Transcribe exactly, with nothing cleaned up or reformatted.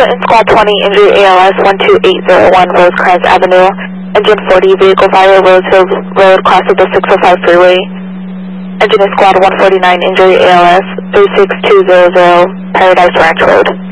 Clinton Squad twenty, injury A L S one two eight zero one, Rosecrans Avenue. Engine forty, vehicle fire, Rosehill Road, cross of the six oh five freeway. Engineer Squad one forty-nine, injury A L S three six two zero zero, Paradise Ranch Road.